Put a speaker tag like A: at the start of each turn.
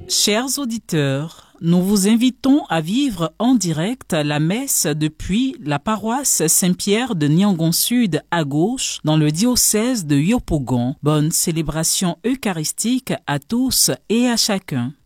A: Chers auditeurs, nous vous invitons à vivre en direct la messe depuis la paroisse Saint-Pierre de Niangon Sud à gauche dans le diocèse de Yopougon. Bonne célébration eucharistique à tous et à chacun.